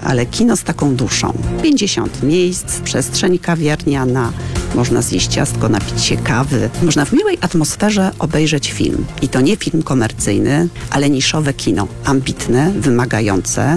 ale kino z taką duszą. 50 miejsc, przestrzeń kawiarniana, można zjeść ciastko, napić się kawy. Można w miłej atmosferze obejrzeć film. I to nie film komercyjny, ale niszowe kino. Ambitne, wymagające,